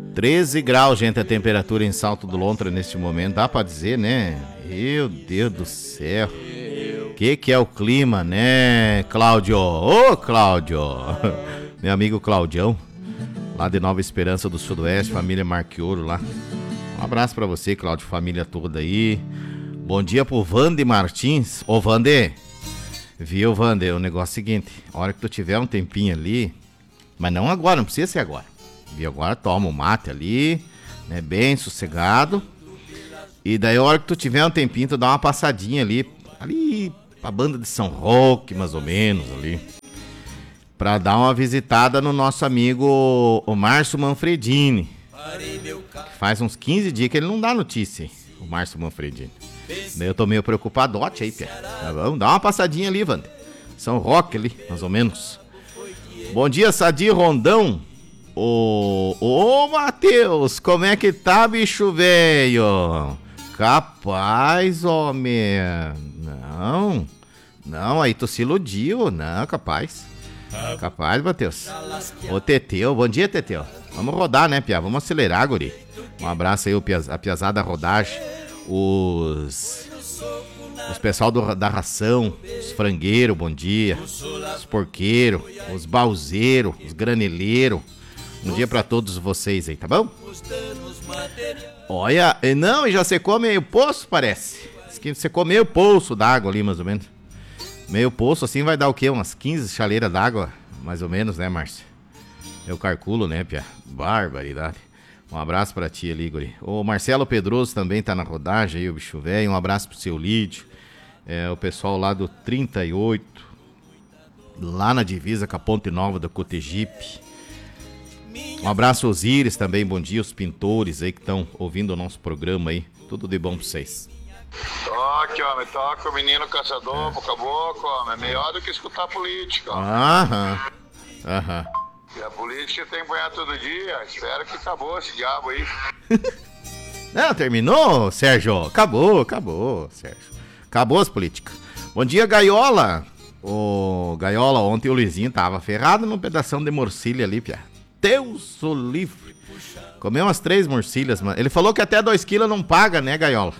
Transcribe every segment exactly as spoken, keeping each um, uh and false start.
treze graus, gente, a temperatura em Salto do Lontra neste momento. Dá pra dizer, né? Meu Deus do céu. O que que é o clima, né, Cláudio? Ô, Cláudio! Meu amigo Claudião, lá de Nova Esperança do Sudoeste, família Marquioro lá. Um abraço pra você, Cláudio, família toda aí. Bom dia pro Vande Martins. Ô, Vande, viu, Vande? O negócio é o seguinte, a hora que tu tiver um tempinho ali, mas não agora, não precisa ser agora. Viu? Agora toma o mate ali, né, bem sossegado. E daí a hora que tu tiver um tempinho, tu dá uma passadinha ali, ali pra banda de São Roque, mais ou menos, ali. Pra dar uma visitada no nosso amigo, o Márcio Manfredini. Que faz uns quinze dias que ele não dá notícia, hein, o Márcio Manfredini. Daí eu tô meio preocupadote aí, Pia. Tá, vamos dar uma passadinha ali, Wander. São Roque ali, mais ou menos. Bom dia, Sadir Rondão. Ô, ô, Matheus, como é que tá, bicho velho? Capaz, homem. Não, não, aí tu se iludiu. Não, capaz. Capaz, Matheus. Ô, Teteu, bom dia, Teteu. Vamos rodar, né, Pia? Vamos acelerar, guri. Um abraço aí, a piazada rodagem. Os... Os pessoal do, da ração, os frangueiros, bom dia. Os porqueiros, os balzeiros, os graneleiros. Um dia pra todos vocês aí, tá bom? Olha, não, já secou meio poço, parece. Diz que secou meio poço d'água ali, mais ou menos. Meio poço, assim vai dar o quê? Umas quinze chaleiras d'água, mais ou menos, né, Márcio? Eu calculo, né, Pia? Barbaridade. Um abraço pra ti ali, guri. O Marcelo Pedroso também tá na rodagem aí, o bicho velho. Um abraço pro seu Lídio. É, o pessoal lá do trinta e oito, lá na divisa com a Ponte Nova do Cotegipe. Um abraço aos Íris também, bom dia, os pintores aí que estão ouvindo o nosso programa aí. Tudo de bom pra vocês. Toque, homem, toque o menino caçador, pro caboclo, homem. É melhor do que escutar política. Aham, aham. E a política tem que banhar todo dia. Espero que acabou esse diabo aí. Não, terminou, Sérgio? Acabou, acabou, Sérgio. Acabou as políticas. Bom dia, Gaiola. Ô, Gaiola, ontem o Luizinho tava ferrado num pedação de morcilha ali, Pia. Deus o livre. Comeu umas três morcilhas, mano. Ele falou que até dois quilos não paga, né, Gaiola?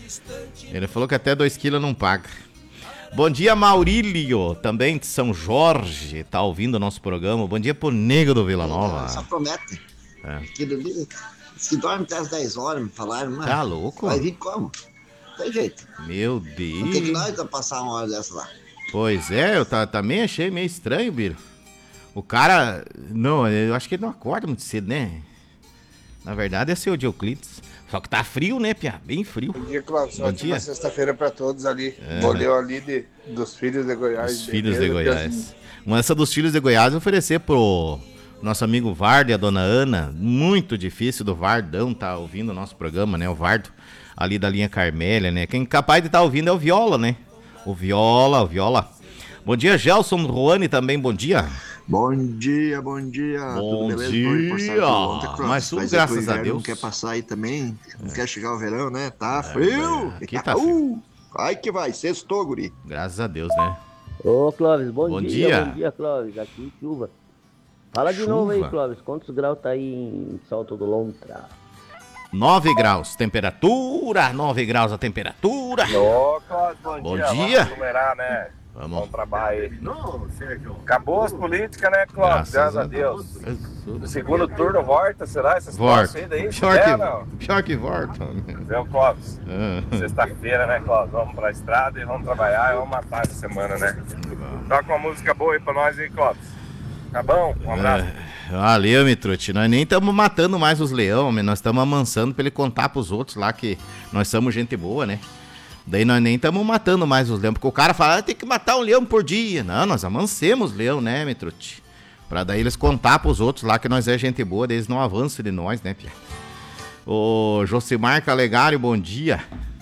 Ele falou que até dois quilos não paga. Bom dia, Maurílio, também de São Jorge, tá ouvindo o nosso programa. Bom dia pro Nego do Vila Nova. Só promete. É. Aquilo ali, se dorme até as dez horas, me falaram, mas tá louco? Vai vir como? Não tem jeito. Meu Deus. Não tem que nós passar uma hora dessa lá. Pois é, eu tá, também achei meio estranho, Biro. O cara, não, eu acho que ele não acorda muito cedo, né? Na verdade é seu Dioclides. Só que tá frio, né, Pia? Bem frio. Bom dia, Cláudio. Bom dia. Sexta-feira pra todos ali. É. Boleu ali de, dos filhos de Goiás. Os filhos de Goiás. Uma essa dos filhos de Goiás eu oferecer pro nosso amigo Vardo e a dona Ana. Muito difícil do Vardão tá ouvindo o nosso programa, né? O Vardo ali da linha Carmélia, né? Quem capaz de estar tá ouvindo é o Viola, né? O Viola, o Viola. Bom dia, Gelson Ruane também, bom dia. Bom dia, bom dia. Bom tudo beleza? dia. Mas tudo graças a Deus. Não quer passar aí também, não é. quer chegar o verão, né? Tá é, frio. É. Aqui tá frio. Vai que vai, sextou, guri. Graças a Deus, né? Ô, Clóvis, bom, bom dia. dia. Bom dia, Clóvis. Aqui chuva. Fala de chuva. novo aí, Clóvis. Quantos graus tá aí em Salto do Lontra? nove graus, temperatura. nove graus a temperatura. Ô, Clóvis, bom, bom dia. dia. Vamos numerar, né? Vamos. Bom trabalho aí. Não, Sérgio. Acabou as políticas, né, Clóvis? Graças, Graças a Deus. Deus. O segundo turno volta, será? Essas volta. Aí daí? Pior, é, que, não? pior que volta. Viu, Clóvis? Ah. Sexta-feira, né, Clóvis? Vamos pra estrada e vamos trabalhar e vamos matar essa semana, né? Toca uma música boa aí pra nós aí, Clóvis. Tá bom? Um abraço. É, valeu, Mitrute. Nós nem estamos matando mais os leão, nós estamos amansando pra ele contar pros outros lá que nós somos gente boa, né? Daí nós nem estamos matando mais os leões, porque o cara fala, ah, tem que matar um leão por dia. Não, nós amancemos leão, né, Mitrute? Pra daí eles contar pros outros lá que nós é gente boa, daí eles não avançam de nós, né, Pia? Ô, Josimar Calegário, bom dia.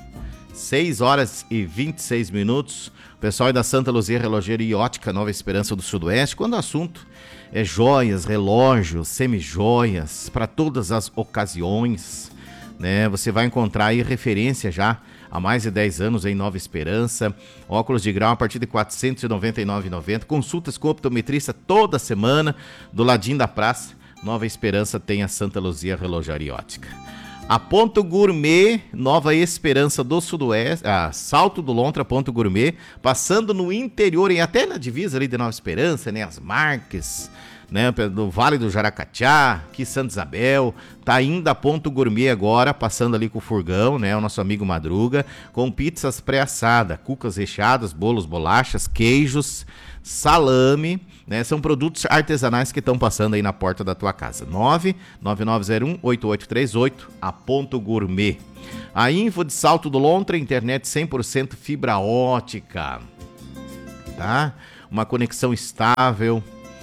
seis horas e vinte e seis minutos. O pessoal da Santa Luzia Relogeria e Ótica Nova Esperança do Sudoeste, quando o assunto é joias, relógios, semijoias, para todas as ocasiões, né? Você vai encontrar aí referência já há mais de dez anos em Nova Esperança. Óculos de grau a partir de quatrocentos e noventa e nove reais e noventa centavos. Consultas com optometrista toda semana, do ladinho da praça, Nova Esperança tem a Santa Luzia Relojaria Ótica. A Ponto Gourmet, Nova Esperança do Sudoeste, a Salto do Lontra, Ponto Gourmet, passando no interior e até na divisa ali de Nova Esperança, né? As Marques, né? Do Vale do Jaracatiá, aqui Santa Isabel, tá indo a Ponto Gourmet agora, passando ali com o furgão, né? O nosso amigo Madruga, com pizzas pré-assada, cucas recheadas, bolos, bolachas, queijos, salame, né? São produtos artesanais que estão passando aí na porta da tua casa. nove nove nove zero um oito oito três oito, a Ponto Gourmet. A Info de Salto do Lontra, internet cem por cento fibra ótica, tá? Uma conexão estável,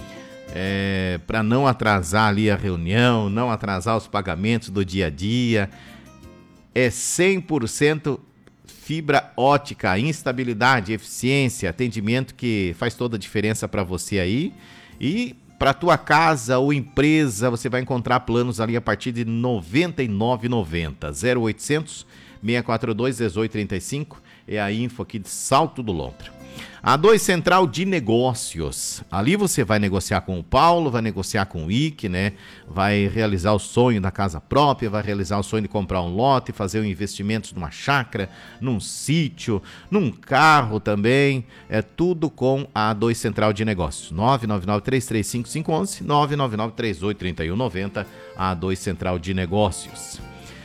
é, para não atrasar ali a reunião, não atrasar os pagamentos do dia a dia. É cem por cento fibra ótica, instabilidade, eficiência, atendimento que faz toda a diferença para você aí. E para tua casa ou empresa, você vai encontrar planos ali a partir de noventa e nove reais e noventa centavos. zero oitocentos, seis quatro dois, um oito três cinco é a info aqui de Salto do Lontra. A dois Central de Negócios. Ali você vai negociar com o Paulo, vai negociar com o Ike, né? Vai realizar o sonho da casa própria, vai realizar o sonho de comprar um lote, fazer um investimento numa chácara, num sítio, num carro também. É tudo com a dois Central de Negócios. nove nove nove, três três cinco, cinco um um, nove nove nove, três oito três um nove zero, a dois Central de Negócios.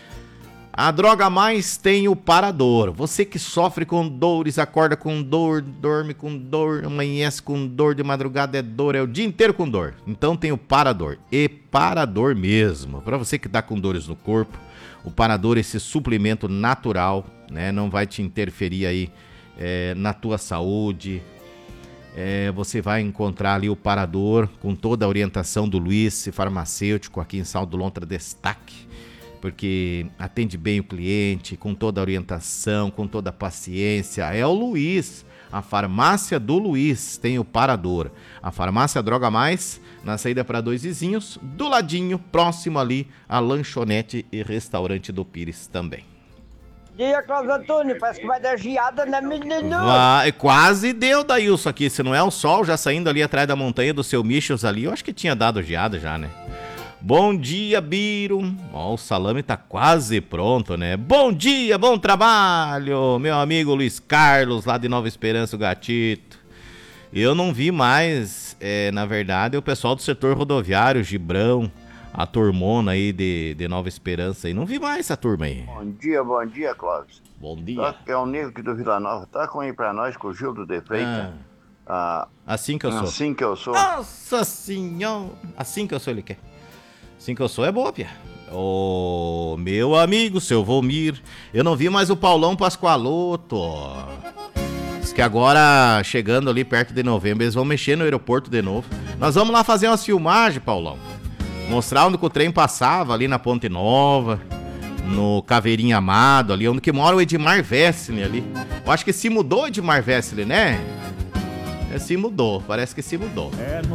A Droga Mais tem o Parador. Você que sofre com dores, acorda com dor, dorme com dor, amanhece com dor, de madrugada é dor, é o dia inteiro com dor. Então tem o Parador. E Parador mesmo. Para você que tá com dores no corpo, o Parador, esse suplemento natural, né? Não vai te interferir aí é, na tua saúde. É, você vai encontrar ali o Parador com toda a orientação do Luiz, farmacêutico aqui em Salto do Lontra Destaque. Porque atende bem o cliente, com toda a orientação, com toda a paciência. É o Luiz, a farmácia do Luiz, tem o Parador. A farmácia Droga Mais, na saída para Dois Vizinhos, do ladinho, próximo ali, a lanchonete e restaurante do Pires também. Dia, Cláudio Antônio, parece que vai dar geada, né, menino? Vai, quase deu, Daílson, aqui. Se não é o sol já saindo ali atrás da montanha do seu Michels ali, eu acho que tinha dado geada já, né? Bom dia, Biro. Ó, o salame tá quase pronto, né? Bom dia, bom trabalho, meu amigo Luiz Carlos, lá de Nova Esperança, o Gatito. Eu não vi mais, é, na verdade, o pessoal do setor rodoviário, Gibrão, a turmona aí de, de Nova Esperança aí. Não vi mais essa turma aí. Bom dia, bom dia, Cláudio. Bom dia. É o Nego aqui do Vila Nova. Tá com aí pra nós, com o Gildo de Freitas. Ah, assim que eu sou. Assim que eu sou. Nossa senhora. Assim que eu sou, ele quer. Assim que eu sou é boa, Pia. Ô, meu amigo, seu Volmir. Eu não vi mais o Paulão Pascoaloto. Diz que agora, chegando ali perto de novembro, eles vão mexer no aeroporto de novo. Nós vamos lá fazer umas filmagens, Paulão. Mostrar onde que o trem passava, ali na Ponte Nova, no Caveirinha Amado, ali onde que mora o Edmar Vesely ali. Eu acho que se mudou o Edmar Vesely, né? É, se mudou, parece que se mudou.